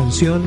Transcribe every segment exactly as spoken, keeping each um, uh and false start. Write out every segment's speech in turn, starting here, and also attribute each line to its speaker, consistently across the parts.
Speaker 1: canción,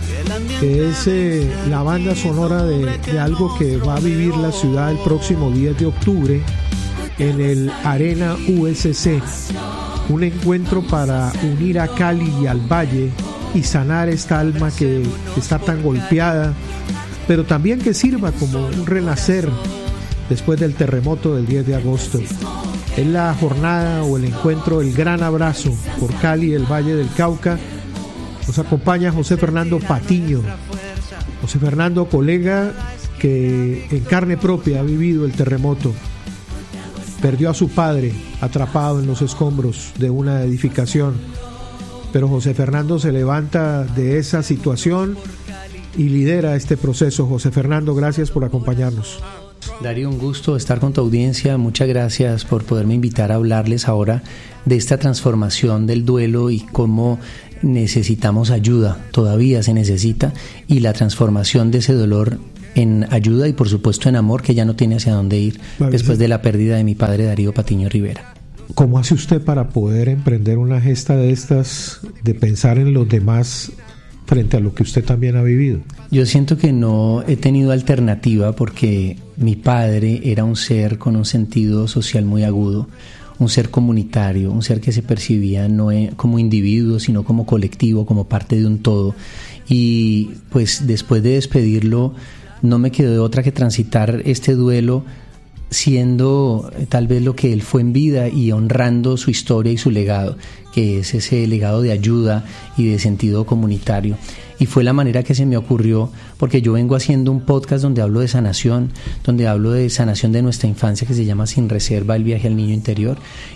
Speaker 1: que es eh, la banda sonora de, de algo que va a vivir la ciudad el próximo diez de octubre en el Arena U S C, un encuentro para unir a Cali y al Valle y sanar esta alma que está tan golpeada, pero también que sirva como un renacer después del terremoto del diez de agosto. Es la jornada o el encuentro El Gran Abrazo por Cali y el Valle del Cauca. Nos acompaña José Fernando Patiño. José Fernando, colega que en carne propia ha vivido el terremoto. Perdió a su padre atrapado en los escombros de una edificación, pero José Fernando se levanta de esa situación y lidera este proceso. José Fernando, gracias por acompañarnos.
Speaker 2: Darío, un gusto estar con tu audiencia. Muchas gracias por poderme invitar a hablarles ahora de esta transformación del duelo y cómo necesitamos ayuda, todavía se necesita, y la transformación de ese dolor en ayuda y por supuesto en amor, que ya no tiene hacia dónde ir después de la pérdida de mi padre Darío Patiño Rivera.
Speaker 1: ¿Cómo hace usted para poder emprender una gesta de estas, de pensar en los demás frente a lo que usted también ha vivido?
Speaker 2: Yo siento que no he tenido alternativa, porque mi padre era un ser con un sentido social muy agudo, un ser comunitario, un ser que se percibía no como individuo, sino como colectivo, como parte de un todo. Y pues después de despedirlo, no me quedó de otra que transitar este duelo siendo tal vez lo que él fue en vida y honrando su historia y su legado, que es ese legado de ayuda y de sentido comunitario. Y fue la manera que se me ocurrió, porque yo vengo haciendo un podcast donde hablo de sanación, donde hablo de sanación de nuestra infancia, que se llama Sin Reserva, el viaje al niño interior,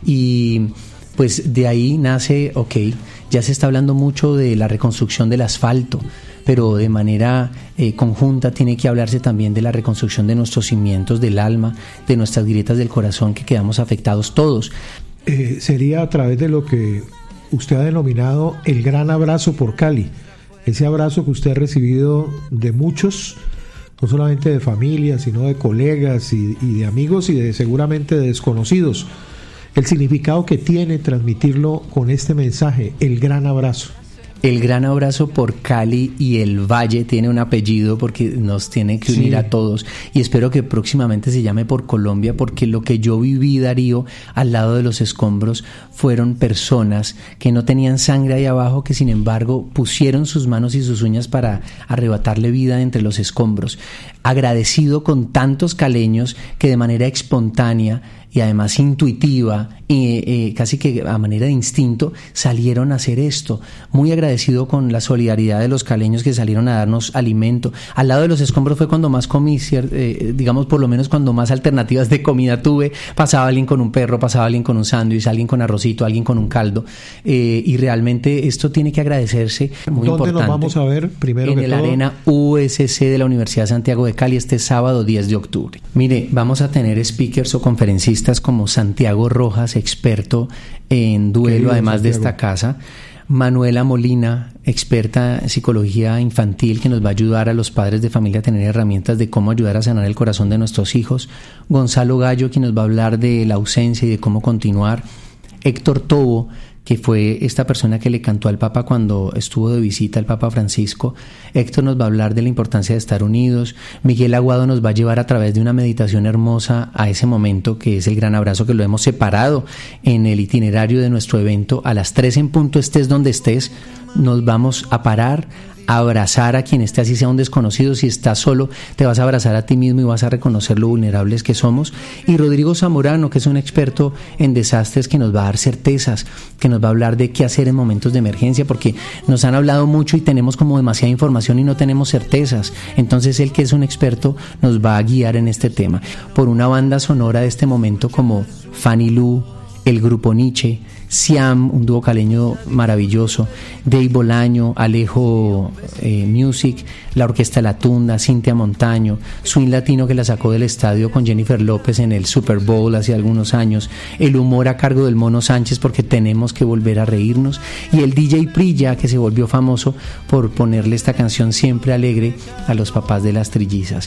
Speaker 2: y pues de ahí nace, ok, ya se está hablando mucho de la reconstrucción del asfalto, pero de manera eh, conjunta tiene que hablarse también de la reconstrucción de nuestros cimientos del alma, de nuestras grietas del corazón que quedamos afectados todos.
Speaker 1: Eh, sería a través de lo que usted ha denominado el gran abrazo por Cali, ese abrazo que usted ha recibido de muchos, no solamente de familia, sino de colegas y, y de amigos y de seguramente de desconocidos. El significado que tiene transmitirlo con este mensaje, el gran abrazo.
Speaker 2: El gran abrazo por Cali y el Valle tiene un apellido porque nos tiene que unir sí. a todos, y espero que próximamente se llame por Colombia, porque lo que yo viví, Darío, al lado de los escombros fueron personas que no tenían sangre ahí abajo, que sin embargo pusieron sus manos y sus uñas para arrebatarle vida entre los escombros. Agradecido con tantos caleños que de manera espontánea y además intuitiva y eh, casi que a manera de instinto salieron a hacer esto. Muy agradecido con la solidaridad de los caleños que salieron a darnos alimento. Al lado de los escombros fue cuando más comí, eh, digamos por lo menos cuando más alternativas de comida tuve. Pasaba alguien con un perro, pasaba alguien con un sándwich, alguien con arrocito, alguien con un caldo, eh, y realmente esto tiene que agradecerse. Muy
Speaker 1: ¿Dónde
Speaker 2: importante.
Speaker 1: nos vamos a ver primero?
Speaker 2: En
Speaker 1: que
Speaker 2: el
Speaker 1: todo?
Speaker 2: Arena U S C de la Universidad de Santiago de Cali este sábado diez de octubre. Mire, vamos a tener speakers o conferencistas como Santiago Rojas, experto en duelo, además Santiago. de esta casa, Manuela Molina, experta en psicología infantil, que nos va a ayudar a los padres de familia a tener herramientas de cómo ayudar a sanar el corazón de nuestros hijos, Gonzalo Gallo, quien nos va a hablar de la ausencia y de cómo continuar, Héctor Tobo, que fue esta persona que le cantó al Papa cuando estuvo de visita al Papa Francisco. Héctor nos va a hablar de la importancia de estar unidos. Miguel Aguado nos va a llevar a través de una meditación hermosa a ese momento que es el gran abrazo, que lo hemos separado en el itinerario de nuestro evento. A las tres en punto, estés donde estés, nos vamos a parar, a abrazar a quien esté, así sea un desconocido. Si estás solo, te vas a abrazar a ti mismo y vas a reconocer lo vulnerables que somos. Y Rodrigo Zamorano, que es un experto en desastres, que nos va a dar certezas, que nos va a hablar de qué hacer en momentos de emergencia, porque nos han hablado mucho y tenemos como demasiada información y no tenemos certezas. Entonces él, que es un experto, nos va a guiar en este tema. Por una banda sonora de este momento como Fanny Lu, el Grupo Nietzsche, Siam, un dúo caleño maravilloso, Dave Bolaño, Alejo eh, Music, la Orquesta La Tunda, Cintia Montaño, Swing Latino, que la sacó del estadio con Jennifer López en el Super Bowl hace algunos años, el humor a cargo del Mono Sánchez, porque tenemos que volver a reírnos, y el D J Prilla, que se volvió famoso por ponerle esta canción siempre alegre a los papás de las trillizas.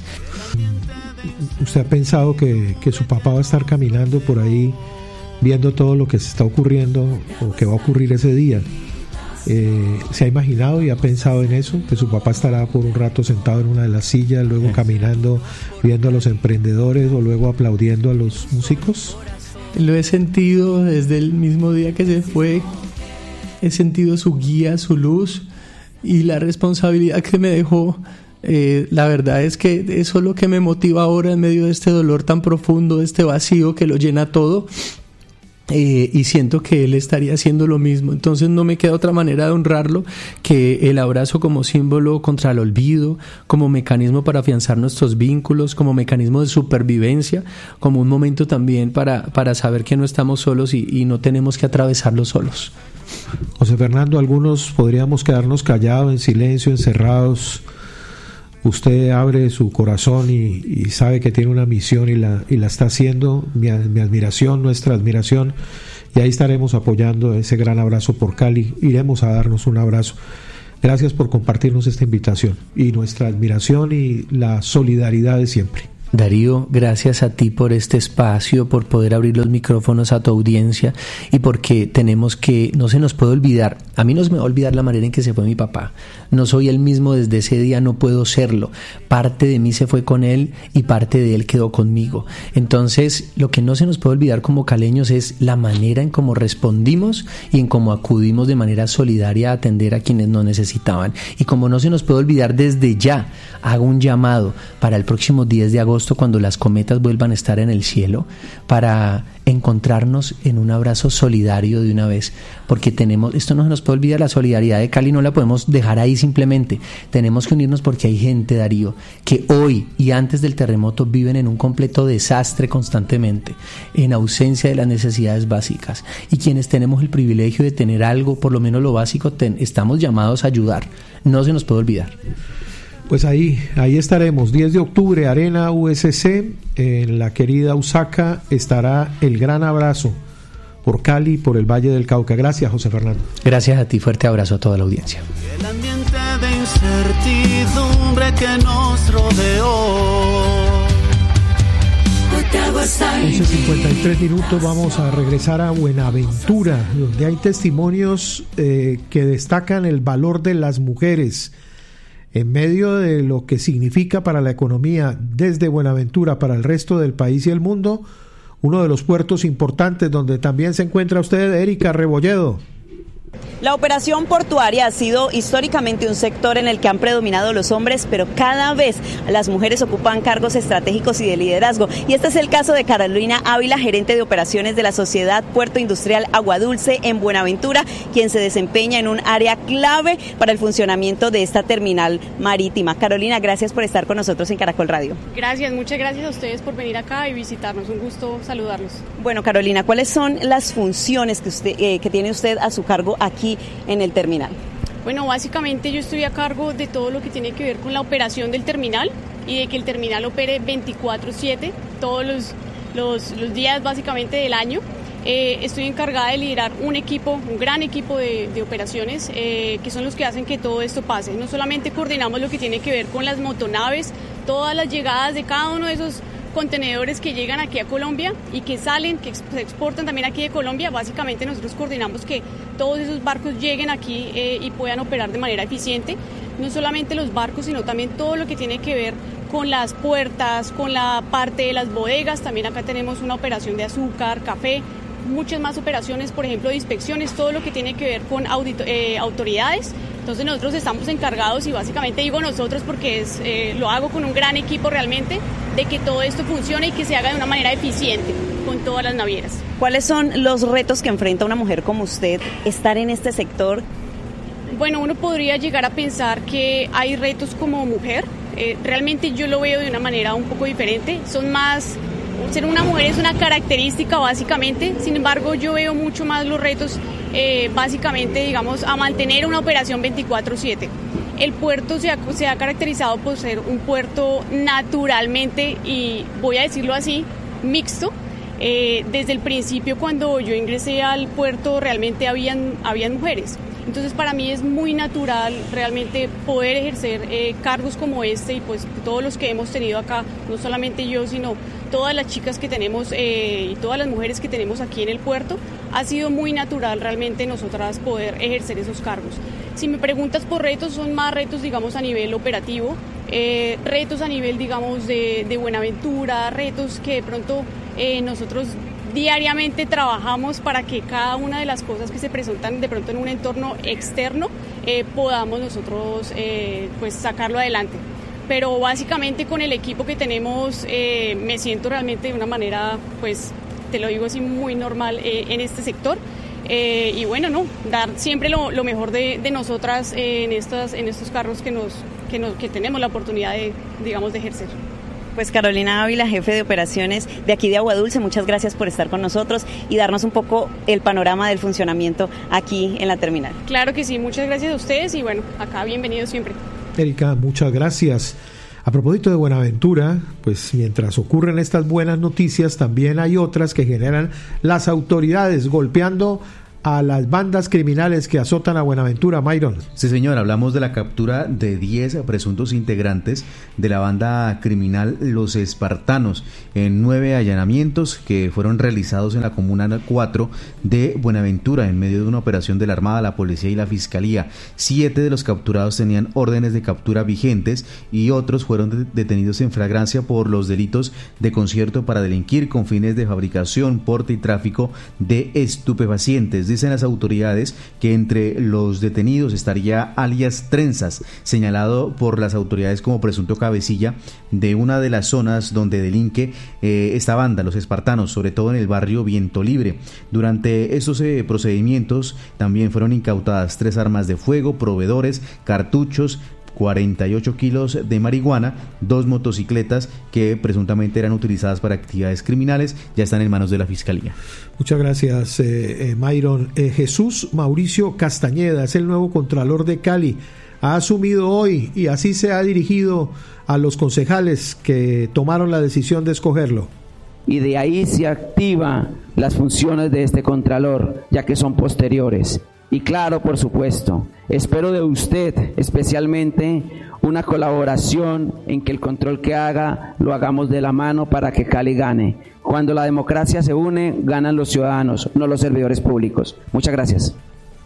Speaker 1: ¿Usted ha pensado que, que su papá va a estar caminando por ahí viendo todo lo que se está ocurriendo o que va a ocurrir ese día? Eh, ¿Se ha imaginado y ha pensado en eso? Que su papá estará por un rato sentado en una de las sillas, luego caminando, viendo a los emprendedores o luego aplaudiendo a los músicos.
Speaker 2: Lo he sentido desde el mismo día que se fue. He sentido su guía, su luz y la responsabilidad que me dejó. Eh, la verdad es que eso es lo que me motiva ahora en medio de este dolor tan profundo, de este vacío que lo llena todo. Eh, y siento que él estaría haciendo lo mismo, entonces no me queda otra manera de honrarlo que el abrazo como símbolo contra el olvido, como mecanismo para afianzar nuestros vínculos, como mecanismo de supervivencia, como un momento también para, para saber que no estamos solos y, y no tenemos que atravesarlo solos.
Speaker 1: José Fernando, algunos podríamos quedarnos callados, en silencio, encerrados. Usted abre su corazón y, y sabe que tiene una misión y la, y la está haciendo. Mi, mi admiración, nuestra admiración, y ahí estaremos apoyando ese gran abrazo por Cali. Iremos a darnos un abrazo. Gracias por compartirnos esta invitación y nuestra admiración y la solidaridad de siempre.
Speaker 2: Darío, gracias a ti por este espacio, por poder abrir los micrófonos a tu audiencia y porque tenemos que, no se nos puede olvidar, a mí no se me va a olvidar la manera en que se fue mi papá. No soy el mismo desde ese día, no puedo serlo. Parte de mí se fue con él y parte de él quedó conmigo. Entonces, lo que no se nos puede olvidar como caleños es la manera en cómo respondimos y en cómo acudimos de manera solidaria a atender a quienes nos necesitaban. Y como no se nos puede olvidar, desde ya hago un llamado para el próximo diez de agosto, cuando las cometas vuelvan a estar en el cielo, para encontrarnos en un abrazo solidario de una vez, porque tenemos, esto no se nos puede olvidar, la solidaridad de Cali no la podemos dejar ahí simplemente, tenemos que unirnos porque hay gente, Darío, que hoy y antes del terremoto viven en un completo desastre constantemente, en ausencia de las necesidades básicas, y quienes tenemos el privilegio de tener algo, por lo menos lo básico, ten, estamos llamados a ayudar, no se nos puede olvidar.
Speaker 1: Pues ahí, ahí estaremos, diez de octubre, Arena U S C, en la querida Usaca, estará el gran abrazo por Cali, por el Valle del Cauca. Gracias, José Fernando.
Speaker 2: Gracias a ti, fuerte abrazo a toda la audiencia.
Speaker 3: El ambiente de incertidumbre que nos rodeó.
Speaker 1: once cincuenta y tres minutos, vamos a regresar a Buenaventura, donde hay testimonios eh, que destacan el valor de las mujeres en medio de lo que significa para la economía desde Buenaventura para el resto del país y el mundo, uno de los puertos importantes donde también se encuentra usted, Erika Rebolledo.
Speaker 4: La operación portuaria ha sido históricamente un sector en el que han predominado los hombres, pero cada vez las mujeres ocupan cargos estratégicos y de liderazgo. Y este es el caso de Carolina Ávila, gerente de operaciones de la Sociedad Puerto Industrial Aguadulce en Buenaventura, quien se desempeña en un área clave para el funcionamiento de esta terminal marítima. Carolina, gracias por estar con nosotros en Caracol Radio.
Speaker 5: Gracias, muchas gracias a ustedes por venir acá y visitarnos. Un gusto saludarlos.
Speaker 4: Bueno, Carolina, ¿cuáles son las funciones que usted eh, que tiene usted a su cargo aquí en el terminal?
Speaker 5: Bueno, básicamente yo estoy a cargo de todo lo que tiene que ver con la operación del terminal y de que el terminal opere veinticuatro siete todos los, los, los días básicamente del año. Eh, estoy encargada de liderar un equipo, un gran equipo de, de operaciones eh, que son los que hacen que todo esto pase. No solamente coordinamos lo que tiene que ver con las motonaves, todas las llegadas de cada uno de esos contenedores que llegan aquí a Colombia y que salen, que se exportan también aquí de Colombia. Básicamente nosotros coordinamos que todos esos barcos lleguen aquí eh, y puedan operar de manera eficiente. No solamente los barcos, sino también todo lo que tiene que ver con las puertas, con la parte de las bodegas. También acá tenemos una operación de azúcar, café, muchas más operaciones, por ejemplo, de inspecciones, todo lo que tiene que ver con audito, eh, autoridades. Entonces nosotros estamos encargados, y básicamente digo nosotros porque es, eh, lo hago con un gran equipo realmente, de que todo esto funcione y que se haga de una manera eficiente con todas las navieras.
Speaker 4: ¿Cuáles son los retos que enfrenta una mujer como usted estar en este sector?
Speaker 5: Bueno, uno podría llegar a pensar que hay retos como mujer. Eh, realmente yo lo veo de una manera un poco diferente. Son más... Ser una mujer es una característica básicamente, sin embargo yo veo mucho más los retos eh, básicamente, digamos, a mantener una operación veinticuatro siete. El puerto se ha, se ha caracterizado por ser un puerto naturalmente, y voy a decirlo así, mixto. Eh, desde el principio, cuando yo ingresé al puerto, realmente habían, habían mujeres. Entonces para mí es muy natural realmente poder ejercer eh, cargos como este, y pues todos los que hemos tenido acá, no solamente yo, sino todas las chicas que tenemos eh, y todas las mujeres que tenemos aquí en el puerto, ha sido muy natural realmente nosotras poder ejercer esos cargos. Si me preguntas por retos, son más retos, digamos, a nivel operativo, eh, retos a nivel, digamos, de, de Buenaventura, retos que de pronto eh, nosotros diariamente trabajamos para que cada una de las cosas que se presentan de pronto en un entorno externo eh, podamos nosotros eh, pues sacarlo adelante. Pero básicamente con el equipo que tenemos eh, me siento realmente de una manera, pues te lo digo así, muy normal eh, en este sector. Eh, y bueno, no, dar siempre lo, lo mejor de, de nosotras eh, en, estas, en estos cargos que, nos, que, nos, que tenemos la oportunidad de, digamos, de ejercer.
Speaker 4: Pues Carolina Ávila, jefe de operaciones de aquí de Agua Dulce, muchas gracias por estar con nosotros y darnos un poco el panorama del funcionamiento aquí en la terminal.
Speaker 5: Claro que sí, muchas gracias a ustedes y bueno, acá bienvenidos siempre.
Speaker 1: Erika, muchas gracias. A propósito de Buenaventura, pues mientras ocurren estas buenas noticias, también hay otras que generan las autoridades golpeando a las bandas criminales que azotan a Buenaventura. Myron.
Speaker 6: Sí, señor, hablamos de la captura de diez presuntos integrantes de la banda criminal Los Espartanos en nueve allanamientos que fueron realizados en la comuna cuatro de Buenaventura en medio de una operación de la Armada, la Policía y la Fiscalía. Siete de los capturados tenían órdenes de captura vigentes y otros fueron de- detenidos en flagrancia por los delitos de concierto para delinquir con fines de fabricación, porte y tráfico de estupefacientes. Dicen las autoridades que entre los detenidos estaría alias Trenzas, señalado por las autoridades como presunto cabecilla de una de las zonas donde delinque eh, esta banda, Los Espartanos, sobre todo en el barrio Viento Libre. Durante estos eh, procedimientos también fueron incautadas tres armas de fuego, proveedores, cartuchos, cuarenta y ocho kilos de marihuana, dos motocicletas que presuntamente eran utilizadas para actividades criminales, ya están en manos de la Fiscalía.
Speaker 1: Muchas gracias, eh, eh, Myron. Eh, Jesús Mauricio Castañeda es el nuevo Contralor de Cali. Ha asumido hoy y así se ha dirigido a los concejales que tomaron la decisión de escogerlo.
Speaker 7: Y de ahí se activan las funciones de este Contralor, ya que son posteriores. Y claro, por supuesto, espero de usted especialmente una colaboración en que el control que haga lo hagamos de la mano para que Cali gane. Cuando la democracia se une, ganan los ciudadanos, no los servidores públicos. Muchas gracias.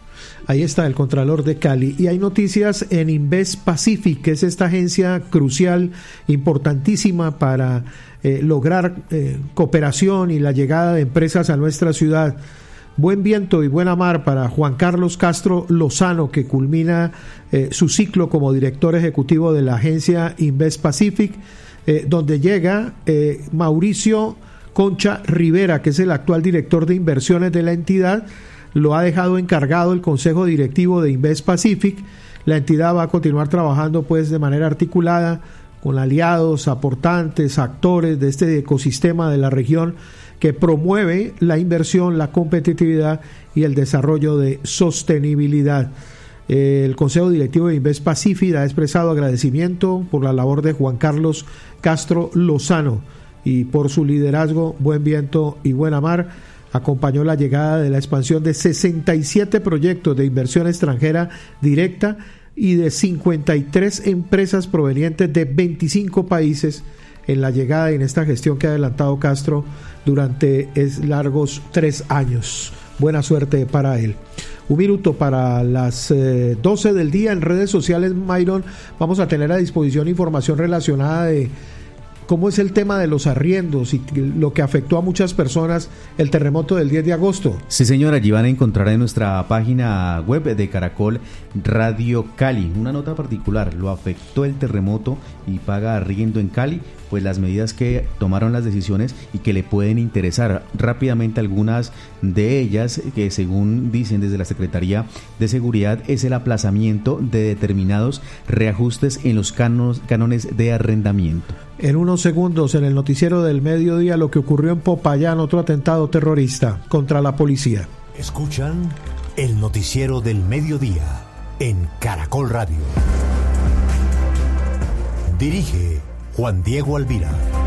Speaker 1: Ahí está el Contralor de Cali. Y hay noticias en Invest Pacific, que es esta agencia crucial, importantísima para eh, lograr eh, cooperación y la llegada de empresas a nuestra ciudad. Buen viento y buena mar para Juan Carlos Castro Lozano, que culmina eh, su ciclo como director ejecutivo de la agencia Invest Pacific, eh, donde llega eh, Mauricio Concha Rivera, que es el actual director de inversiones de la entidad. Lo ha dejado encargado el consejo directivo de Invest Pacific. La entidad va a continuar trabajando pues de manera articulada con aliados, aportantes, actores de este ecosistema de la región que promueve la inversión, la competitividad y el desarrollo de sostenibilidad. El Consejo Directivo de Invest Pacific ha expresado agradecimiento por la labor de Juan Carlos Castro Lozano y por su liderazgo, buen viento y buena mar. Acompañó la llegada de la expansión de sesenta y siete proyectos de inversión extranjera directa y de cincuenta y tres empresas provenientes de veinticinco países en la llegada y en esta gestión que ha adelantado Castro durante es largos tres años. Buena suerte para él. Un minuto para las eh, doce del día en redes sociales, Myron. Vamos a tener a disposición información relacionada de cómo es el tema de los arriendos y lo que afectó a muchas personas el terremoto del diez de agosto.
Speaker 6: Sí, señora, allí van a encontrar en nuestra página web de Caracol Radio Cali una nota particular. Lo afectó el terremoto y paga arriendo en Cali. Pues las medidas que tomaron las decisiones y que le pueden interesar rápidamente, algunas de ellas que según dicen desde la Secretaría de Seguridad es el aplazamiento de determinados reajustes en los canos, cánones de arrendamiento.
Speaker 1: En unos segundos en el noticiero del mediodía lo que ocurrió en Popayán, otro atentado terrorista contra la policía.
Speaker 8: Escuchan el noticiero del mediodía en Caracol Radio. Dirige Juan Diego Alvira.